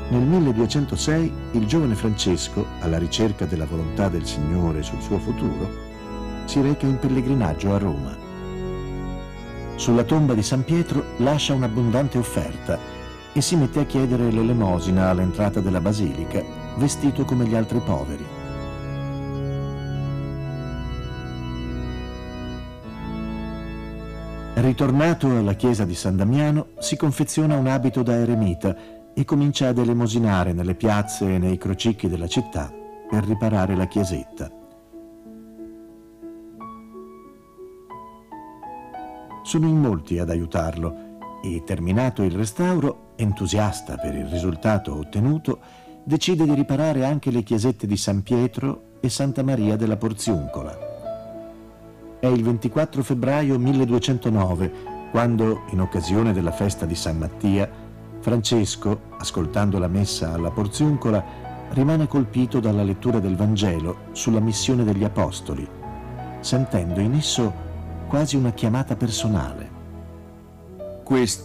Nel 1206 il giovane Francesco, alla ricerca della volontà del Signore sul suo futuro, si reca in pellegrinaggio a Roma. Sulla tomba di San Pietro lascia un'abbondante offerta e si mette a chiedere l'elemosina all'entrata della basilica, vestito come gli altri poveri. Ritornato alla chiesa di San Damiano, si confeziona un abito da eremita e comincia ad elemosinare nelle piazze e nei crocicchi della città per riparare la chiesetta. Sono in molti ad aiutarlo e, terminato il restauro, entusiasta per il risultato ottenuto, decide di riparare anche le chiesette di San Pietro e Santa Maria della Porziuncola. È il 24 febbraio 1209 quando, in occasione della festa di San Mattia, Francesco, ascoltando la messa alla Porziuncola, rimane colpito dalla lettura del Vangelo sulla missione degli Apostoli, sentendo in esso quasi una chiamata personale. Questo